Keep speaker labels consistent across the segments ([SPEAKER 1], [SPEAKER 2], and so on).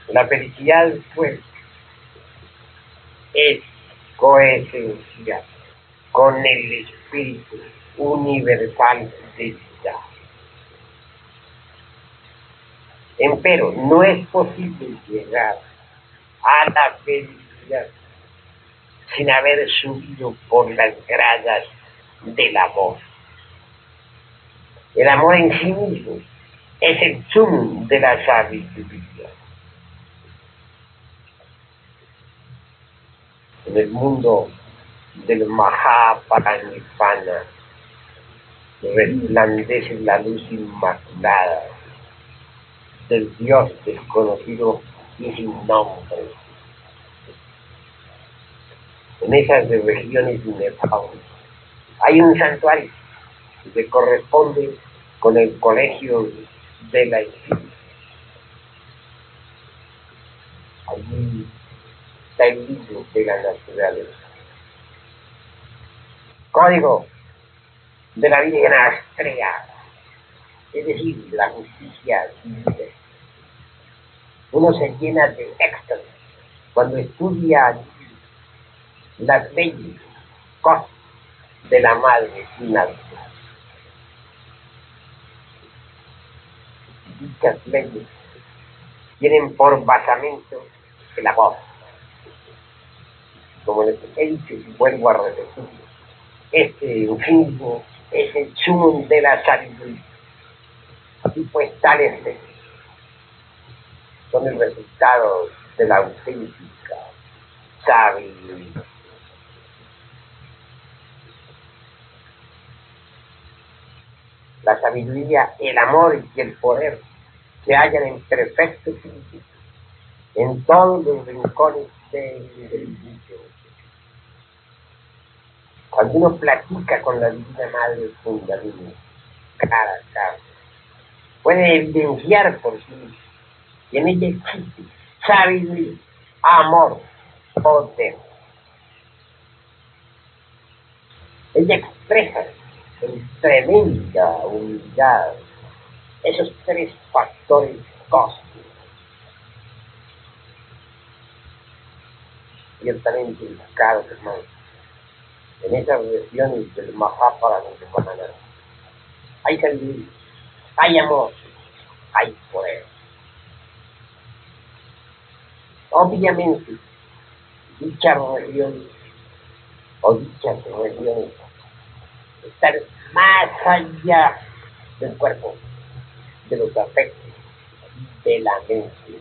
[SPEAKER 1] La felicidad, pues, es coesencia con el espíritu universal de vida. Empero, no es posible llegar a la felicidad sin haber subido por las gradas del amor. El amor en sí mismo es el sumum de la sabiduría. En el mundo del Mahaparanipana resplandece la luz inmaculada del Dios desconocido y sin nombre. En esas regiones inefables hay un santuario que corresponde con el colegio de la espíritu. Allí está el libro de la naturaleza. Código de la Virgen Astrea, es decir, la justicia divina. Uno se llena de éxtasis cuando estudia las leyes cosas de la madre naturaleza. Dichas leyes tienen por basamento el amor. Como les he dicho y vuelvo a repetir, este infinito es el sumum de la sabiduría. Y pues tales leyes son el resultado de la auténtica sabiduría. La sabiduría, el amor y el poder se hallan en perfecto equilibrio en todos los rincones del mundo. Cuando uno platica con la Divina Madre Kundalini, cara a cara, puede evidenciar por sí mismo que en ella existe sabiduría, amor, poder. Ella expresa en tremenda humildad esos tres factores cósmicos. Ciertamente buscados, hermanos, en esas regiones del Mahaparanipana hay sabiduría, hay amor, hay poder. Obviamente, dichas regiones o dichas regiones están más allá del cuerpo, de los afectos, de la mente.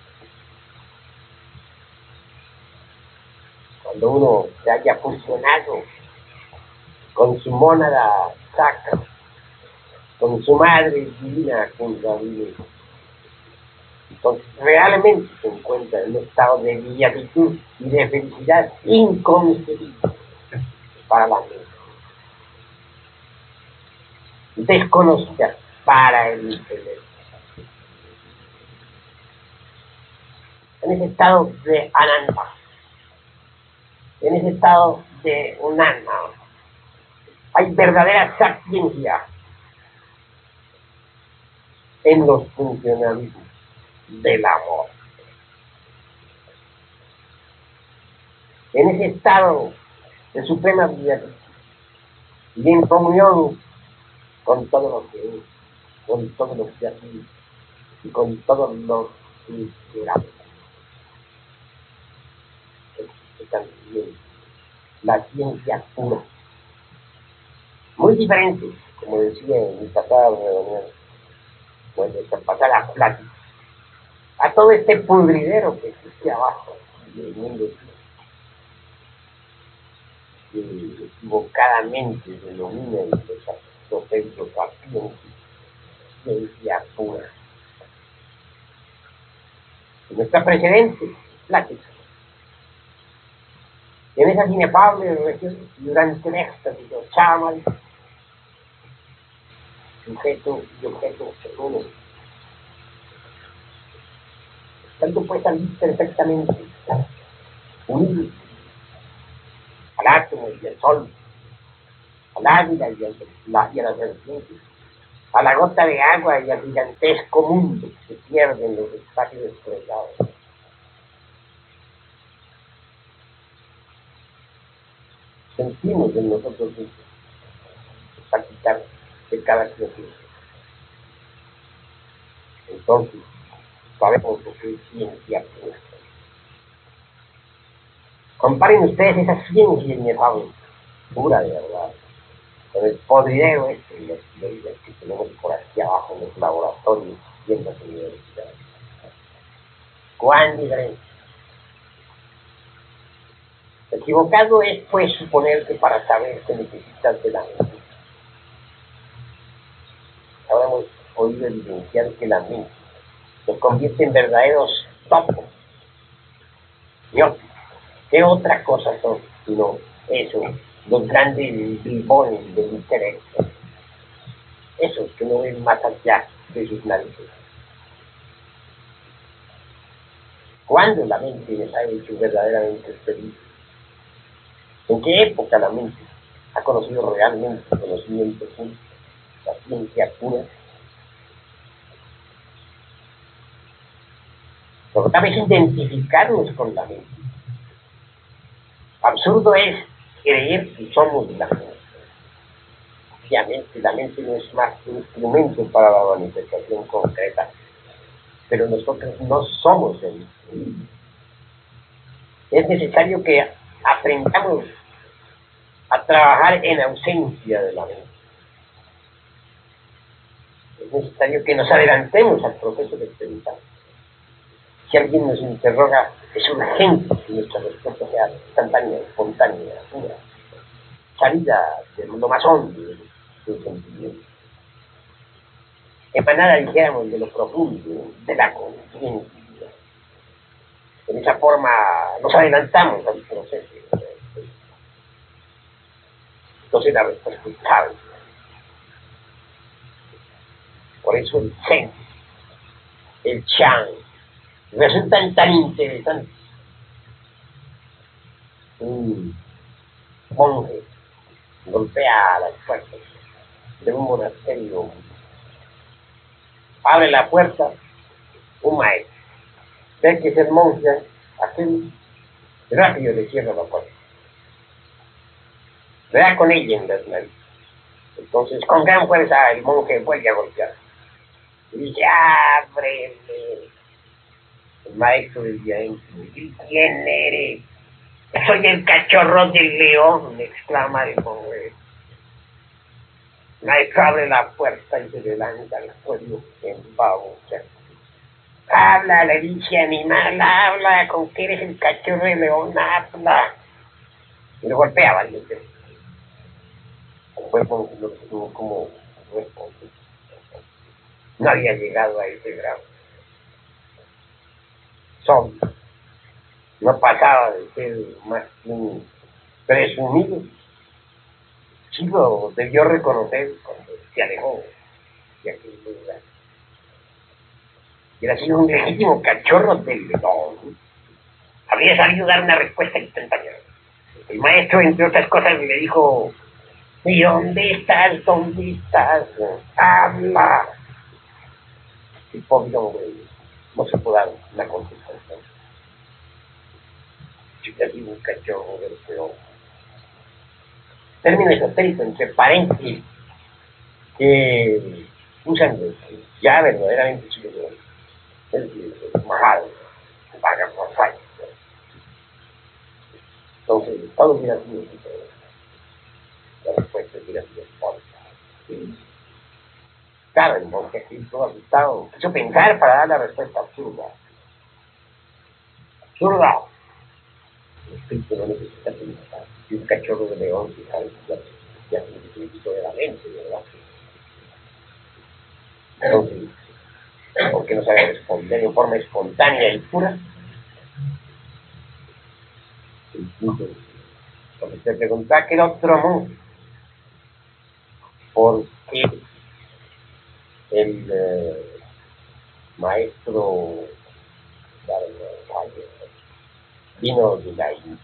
[SPEAKER 1] Cuando uno se haya fusionado con su mónada sacra, con su madre divina Kundalini, entonces realmente se encuentra en un estado de beatitud y de felicidad inconcebible para la mente, desconocida para el intelecto. En ese estado de ananda, en ese estado de un alma, hay verdadera sapiencia en los funcionalismos del amor. En ese estado de suprema beatitud y en comunión con todo lo que es, con todo lo que hace y con todos los inspirados. Existe también la ciencia pura, muy diferente, como decía en mi pasada reunión, pues de esta pasada plática, a todo este pudridero que existe abajo del mundo que equivocadamente denomina los centros sapientes ciencia pura. En nuestra precedente plática, en esas inefables regiones, durante el éxtasis, los chamas, sujeto y objeto uno, tanto puede salir perfectamente unidos al átomo y al sol, al águila y a la serpiente, a la gota de agua y al gigantesco mundo que se pierde en los espacios estrellados. sentimos en nosotros mismos, palpitar de cada criatura. Entonces, sabemos lo que es ciencia pura. Comparen ustedes esa ciencia inefable, pura de verdad, con el podridero este y los que tenemos por aquí abajo en los laboratorios y en las universidades. ¿Cuán diferente? Equivocado es, pues, suponer que para saber se necesitas de la mente. Ahora hemos oído evidenciar que la mente nos convierte en verdaderos topos. ¿Qué otra cosa son sino eso? Los grandes bribones del intelecto. Esos que no ven más allá de sus narices. ¿Cuándo la mente les ha hecho verdaderamente feliz? ¿En qué época la mente ha conocido realmente el conocimiento puro, la ciencia pura? Lo que cabe es identificarnos con la mente. Absurdo es creer que somos la mente. Obviamente la mente no es más que un instrumento para la manifestación concreta, pero nosotros no somos el instrumento. Es necesario que aprendamos a trabajar en ausencia de la mente. Es necesario que nos adelantemos al proceso de experimentar. Si alguien nos interroga, es urgente que nuestra respuesta sea instantánea, espontánea, pura, salida del mundo más hondo del sentimiento. Emanada, dijéramos, de lo profundo, de la conciencia. De esa forma nos adelantamos al proceso. Entonces la respuesta es clave. Por eso el Zen, el Chan, resultan tan interesantes. Un monje golpea las puertas de un monasterio, abre la puerta un maestro, ve que es el monje aquel, rápido le cierra la puerta, le da con ella en las narices. Entonces con gran fuerza el monje vuelve a golpear y dice: ábreme. El maestro decía: ¿quién eres? Soy el cachorro del león, exclama el monje. El maestro abre la puerta y se le lanza al cuello en babosa. Habla, le dice: animal, habla, con que eres el cachorro del león, habla. Y lo golpea valientemente. El cuerpo lo tuvo como responde. No había llegado a ese grado. Son. No pasaba de ser más que un presumido. Sí lo debió reconocer cuando se alejó de aquel lugar. Hubiera sido un legítimo cachorro del león. Habría salido a dar una respuesta instantánea. El maestro, entre otras cosas, le dijo: ¿y dónde estás? ¿Dónde estás? ¡Habla! El pobre hombre no se pudo dar una contestación. Si hubiera sido un cachorro del león. Término esotérico, entre paréntesis, que usan ya verdaderamente chilenos. Es decir, majado, paga por fallo. Entonces, todo hubiera sido diferente. La respuesta hubiera sido falsa. Claro, el monje aquí todo asustado quiso pensar para dar la respuesta absurda. Absurda. El espíritu no necesita pensar. Y un cachorro de león, que sabe que ya se necesitó de la mente, ¿verdad? Entonces, ¿por qué no sabe responder en forma espontánea y pura? Incluso, porque se preguntó a aquel otro monje, ¿por qué el maestro vino de la India?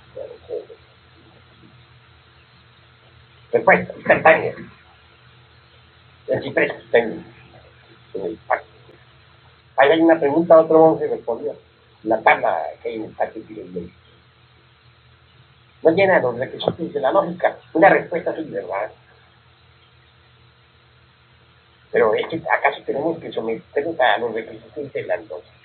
[SPEAKER 1] Respuesta instantánea. El ciprés está en el parque. Ahí hay una pregunta, otro monje respondió. La tabla que hay en el parque tiene no llena los requisitos de la lógica. Una respuesta sí, ¿verdad? Pero es que acaso tenemos que someternos a los requisitos de la lógica.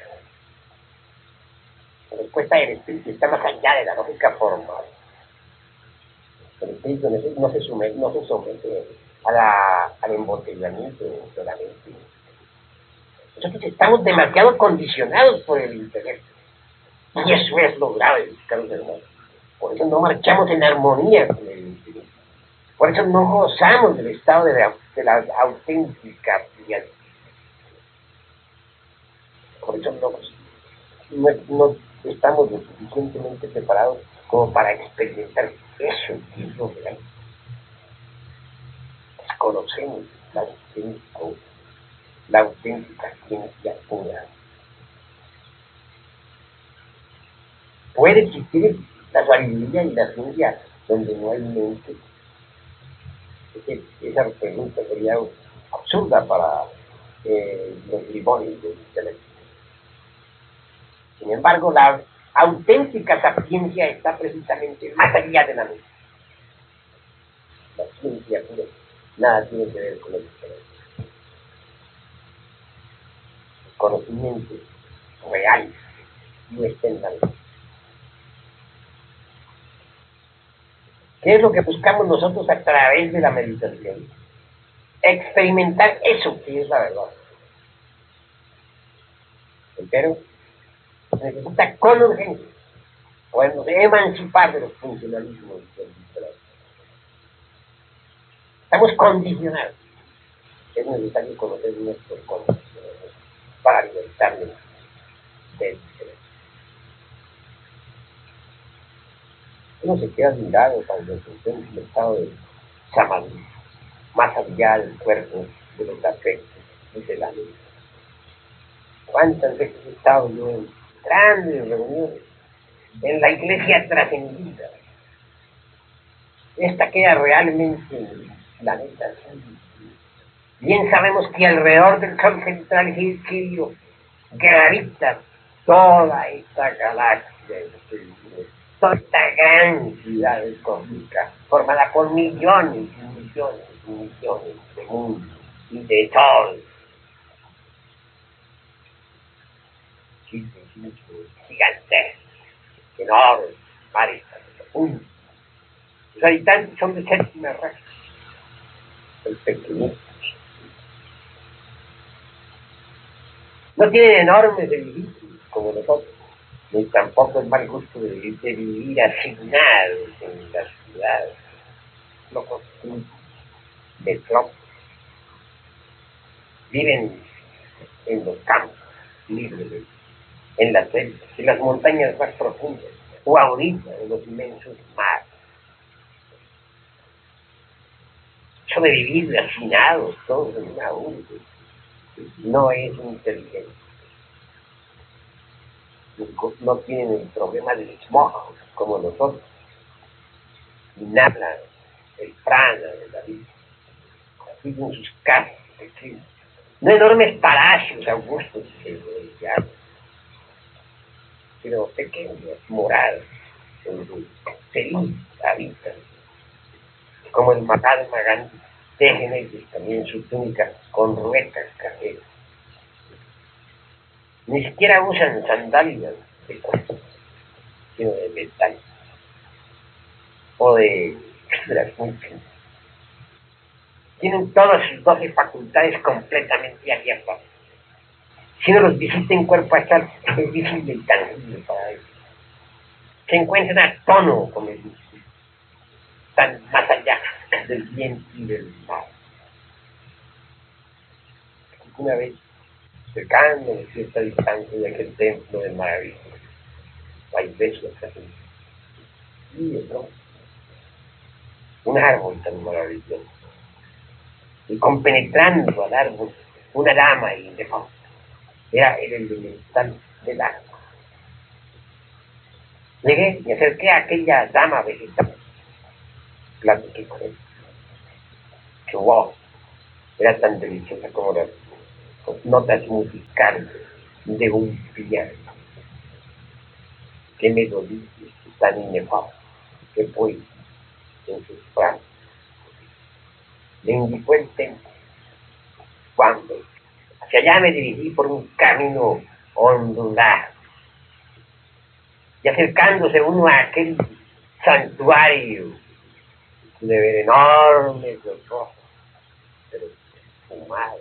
[SPEAKER 1] La respuesta del espíritu está más allá de la lógica formal. El espíritu no se somete al embotellamiento de la mente. Nosotros estamos demasiado condicionados por el intelecto. Y eso es lo grave, Carlos hermanos. Por eso no marchamos en armonía con el intelecto. Por eso no gozamos del estado de la auténtica realidad. Por eso no estamos lo suficientemente preparados como para experimentar eso que es lo real. Desconocemos la auténtica ciencia pura. Puede existir la sabiduría y la ciencia donde no hay mente. Esa pregunta sería absurda para los bribones del intelecto. Sin embargo, la auténtica sapiencia está precisamente más allá de la mente. La ciencia pura nada tiene que ver con el intelecto. El conocimiento real no está en la mente. ¿Qué es lo que buscamos nosotros a través de la meditación? Experimentar eso que es la verdad. Pero necesita con urgencia podernos emancipar de los funcionalismos del intelecto. Estamos condicionados. Es necesario conocer nuestros condiciones para libertarnos del intelecto. Uno se queda admirado cuando se encuentra en el estado de samadhi, más allá del cuerpo, de los afectos y de la mente. ¿Cuántas veces he estado yo en grandes reuniones en la iglesia trascendida? Esta queda realmente en la neta. Bien sabemos que alrededor del sol central Sirio gravita toda esta galaxia, toda esta gran ciudad cósmica, formada por millones y millones y millones de mundos y de soles. Gigantes, enormes, mares profundos. Los habitantes son de séptima raza, el pequeñito. No tienen enormes edificios como nosotros, ni tampoco el mal gusto de vivir asignados en las ciudades. No construyen metrópolis. Viven en los campos, libres, en las selvas, en las montañas más profundas, o ahorita en los inmensos mares. Eso de vivir hacinados todos en una urbe no es inteligente. No tienen el problema del smog como nosotros. Inhalan el prana de la vida. Viven sus casas, no enormes palacios augustos sino pequeños moradas donde feliz habitan. Como el Mahatma Gandhi, tejen ellos también su túnica con ruecas caseras. Ni siquiera usan sandalias de cuero, sino de metal o de fibras muy finas. Tienen todas sus 12 facultades completamente abiertas. Si uno los visita en cuerpo astral, es visible y tangible para ellos. Se encuentran a tono con el espíritu. Están más allá del bien y del mal. Una vez, cercano a cierta distancia de aquel templo del maravilloso, hay besos así. Y ¿no? Un árbol tan maravilloso. Y compenetrando al árbol, una dama indefensa. Era el elemental del árbol. Llegué, me acerqué a aquella dama vegetal. Platiqué con él. Su voz era tan deliciosa como las notas musicales de un piano. Qué melodía tan inefable. Después, en sus brazos, le indicó el templo. Cuando hacia allá me dirigí por un camino ondulado, y acercándose uno a aquel santuario, pude ver enormes los ojos, pero fumados,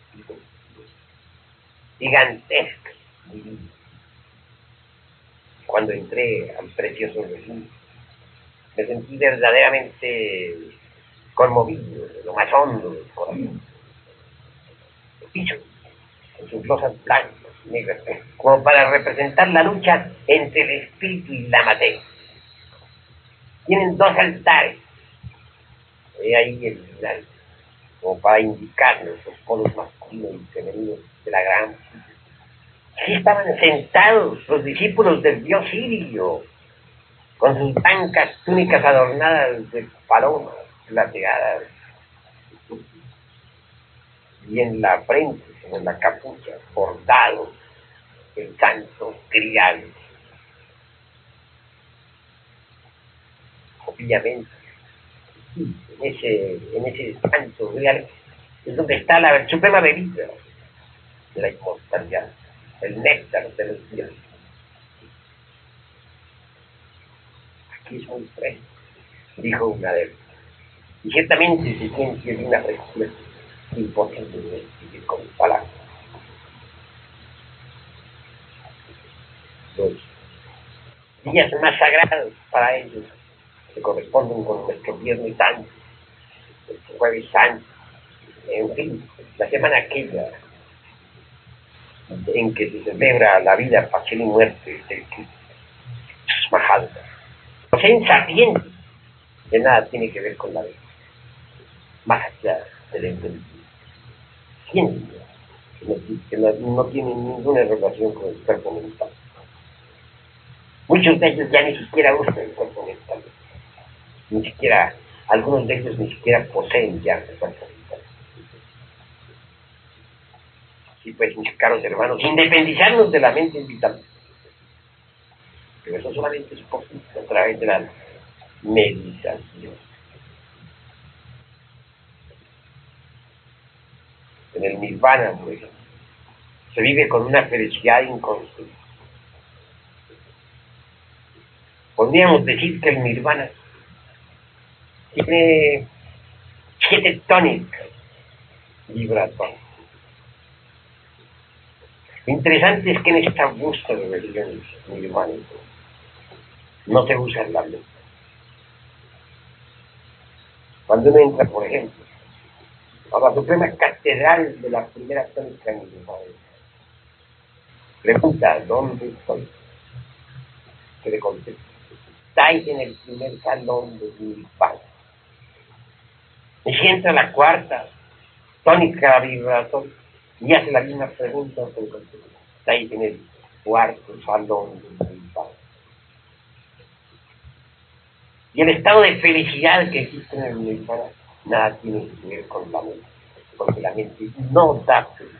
[SPEAKER 1] gigantescos, divinos. Cuando entré al precioso recinto, me sentí verdaderamente conmovido de lo más hondo del corazón. El piso, con sus losas blancas y negras, como para representar la lucha entre el espíritu y la materia. Tienen dos altares, y ahí el final, como para indicarnos los polos masculinos y femeninos de la gran. Allí estaban sentados los discípulos del dios Sirio, con sus blancas túnicas adornadas de palomas plateadas, y en la frente, como en la capucha, bordado el santo grial. Obviamente, en ese santo grial es donde está la suprema bebida de la inmortalidad, el néctar de los dioses. Aquí es muy fresco, dijo una de ellas, y ciertamente se siente de una frescura imposible de describir con palabras. Los días más sagrados para ellos se corresponden con nuestro Viernes Santo, nuestro Jueves Santo, en fin, la semana aquella en que se celebra la vida, pasión y muerte del Cristo. Es más alta. La ausencia sapiente de nada tiene que ver con la vida, más allá del entendimiento. Ciencia que no tiene ninguna relación con el cuerpo mental. Muchos de ellos ya ni siquiera usan el cuerpo mental. Ni siquiera, algunos de ellos ni siquiera poseen ya el cuerpo mental. Así pues, mis caros hermanos, independizarnos de la mente es vital. Pero eso solamente es posible a través de la meditación. En el nirvana, por ejemplo, se vive con una felicidad inconsciente. Podríamos decir que el nirvana tiene 7 tónicas vibratorias. Lo interesante es que en esta búsqueda de religiones nirvánicas no se usa la mente. Cuando uno entra, por ejemplo, a la suprema catedral de la primera tónica nirvana, pregunta, ¿dónde estoy? Que le contesta, estáis en el primer salón de nirvana. Y si entra la cuarta tónica vibratoria y hace la misma pregunta, estáis en el cuarto salón de nirvana. Y el estado de felicidad que existe en el nirvana nada tiene que ver con la mente, porque la mente no da felicidad.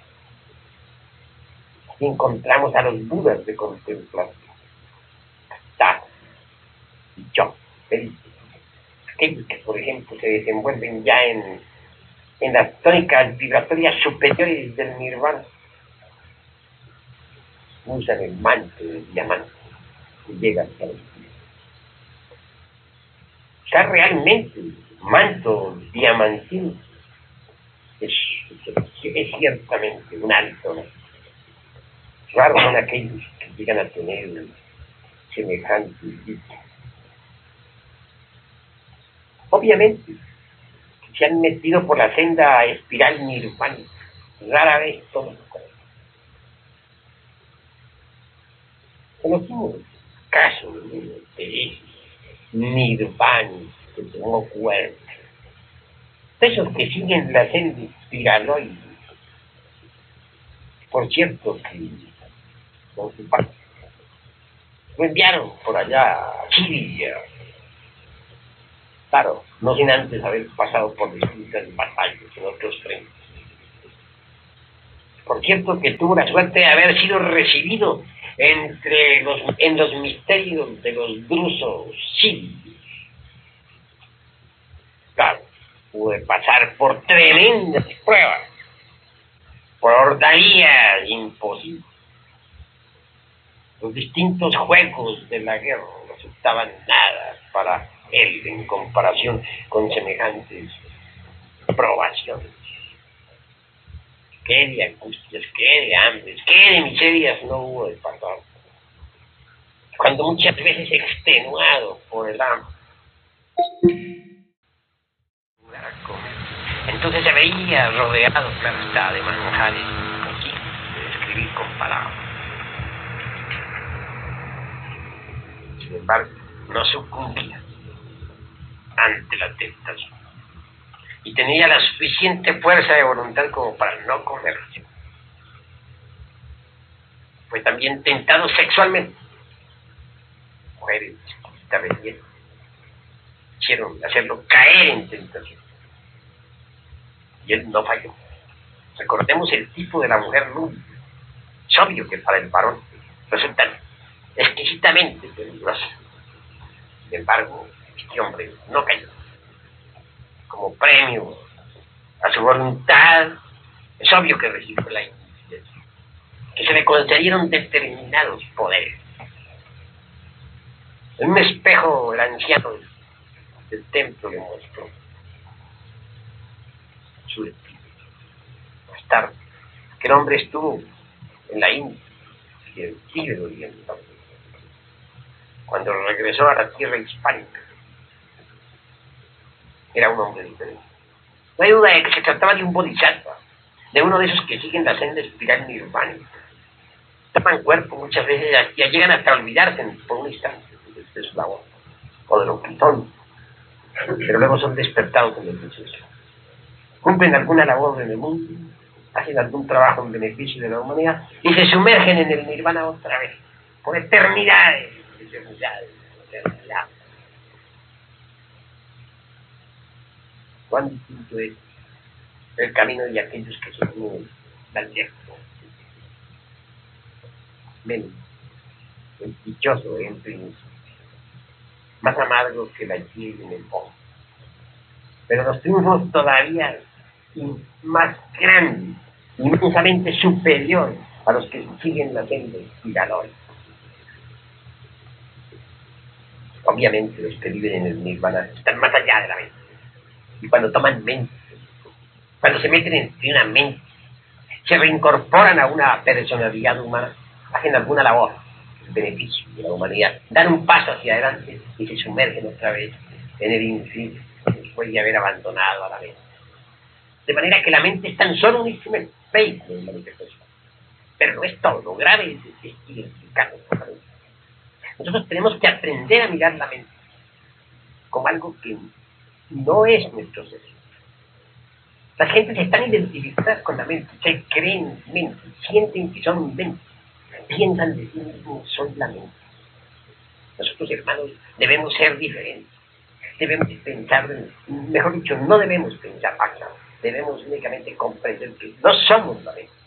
[SPEAKER 1] Aquí encontramos a los budas de contemplación, y yo, felices. Aquellos que, por ejemplo, se desenvuelven ya en las tónicas vibratorias superiores del nirvana, usan el manto del diamante y llegan hasta los pies. O sea, realmente, manto diamantino es ciertamente un alto, ¿no? Raros son aquellos que llegan a tener semejante sitio. Obviamente, se han metido por la senda espiral nirvánica. Rara vez todos los conocimos casos de nirvanos que tengo cuerpo. Esos que siguen la senda espiraloide. Por cierto, que con su parte lo enviaron por allá a Siria. Claro, no sin antes haber pasado por distintas batallas en otros frentes. Por cierto, que tuvo la suerte de haber sido recibido en los misterios de los drusos sirios. Claro, pude pasar por tremendas pruebas, por ordaías imposibles. Los distintos juegos de la guerra no resultaban nada para él en comparación con semejantes probaciones. Qué de angustias, qué de hambres, qué de miserias no hubo de pasar. Cuando muchas veces extenuado por el hambre, entonces se veía rodeado, claro está, de manjares imposibles de describir con palabras. Sin embargo, no sucumbía ante la tentación y tenía la suficiente fuerza de voluntad como para no comerse. Fue también tentado sexualmente. Mujeres de belleza quisieron hacerlo caer en tentación y él no falló. Recordemos el tipo de la mujer rubia. Es obvio que para el varón resulta exquisitamente peligrosa. Sin embargo, este hombre no cayó. Como premio a su voluntad, es obvio que recibió la indiferencia, que se le concedieron determinados poderes. En un espejo, el anciano del templo le mostró su destino. Más tarde, aquel hombre estuvo en la India y el Tíbet oriental. Cuando regresó a la tierra hispánica, era un hombre diferente. No hay duda de que se trataba de un bodhisattva, de uno de esos que siguen la senda espiral nirvánica. Toman cuerpo muchas veces y llegan hasta olvidarse por un instante de su labor o de lo que son, pero luego son despertados en el proceso. Cumplen alguna labor en el mundo, hacen algún trabajo en beneficio de la humanidad y se sumergen en el nirvana otra vez, por eternidades, eternidades, eternidades. Cuán distinto es el camino de aquellos que son tan lejos. Menos el dichoso entre nosotros, más amargo que la hiel en el fondo. Pero los triunfos todavía más grandes, inmensamente superiores a los que siguen la senda espiral. Obviamente los que viven en el nirvana están más allá de la mente. Y cuando toman mente, cuando se meten entre una mente, se reincorporan a una personalidad humana, hacen alguna labor en beneficio de la humanidad, dan un paso hacia adelante y se sumergen otra vez en el infinito después de haber abandonado a la mente. De manera que la mente es tan solo un instrumento, vehículo de manifestación. Pero no es todo, lo grave es identificarlo con la mente. Nosotros tenemos que aprender a mirar la mente como algo que no es nuestro ser. Las gentes están identificadas con la mente, se creen mente, sienten que son mente, piensan de sí mismos, soy la mente. Nosotros, hermanos, debemos ser diferentes, debemos pensar, mejor dicho, no debemos pensar acá, debemos únicamente comprender que no somos la mente.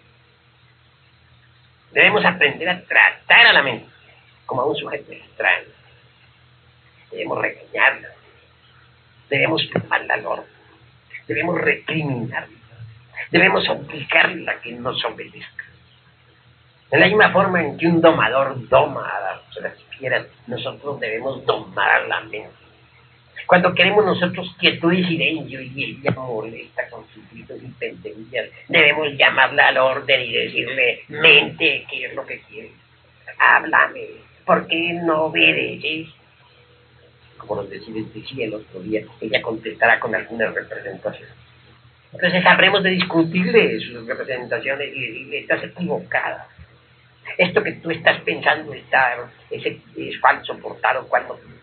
[SPEAKER 1] Debemos aprender a tratar a la mente como a un sujeto extraño. Debemos regañarla, debemos llamarla al orden, debemos recriminarla, debemos obligarla a que nos obedezca. De la misma forma en que un domador doma a las fieras, nosotros debemos domar a la mente. Cuando queremos nosotros quietud y silencio y ella molesta con sus gritos y pendencias, debemos llamarla al orden y decirle: mente, ¿qué es lo que quieres? Háblame, ¿por qué no obedeces? Como nos decía el otro día, ella contestará con alguna representación. Entonces habremos de discutirle sus representaciones y decirle: estás equivocada. Esto que tú estás pensando es falso por tal o cual motivo.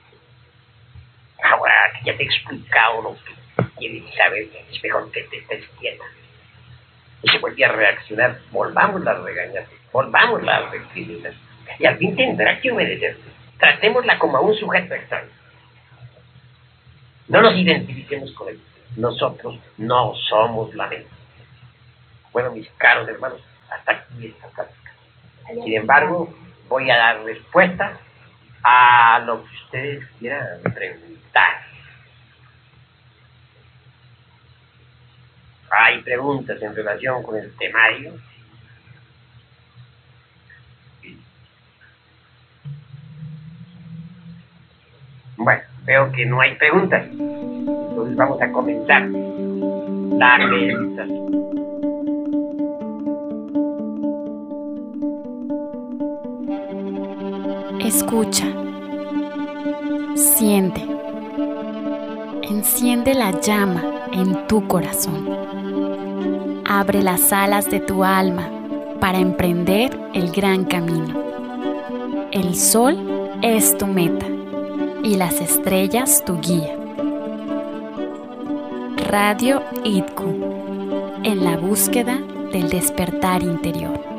[SPEAKER 1] Ahora que ya te he explicado lo que quieres saber, es mejor que te estés quieta. Y se vuelve a reaccionar, volvámosla a regañar, volvámosla a reprimir. Y al fin tendrá que obedecerte. Tratémosla como a un sujeto extraño. No nos identifiquemos con él. Nosotros no somos la mente. Bueno, mis caros hermanos, hasta aquí esta plática. Sin embargo, voy a dar respuesta a lo que ustedes quieran preguntar. ¿Hay preguntas en relación con el temario? Bueno, veo que no hay preguntas. Entonces vamos a comenzar la meditación.
[SPEAKER 2] Escucha, siente, enciende la llama en tu corazón. Abre las alas de tu alma para emprender el gran camino. El sol es tu meta y las estrellas tu guía. Radio IDCU, en la búsqueda del despertar interior.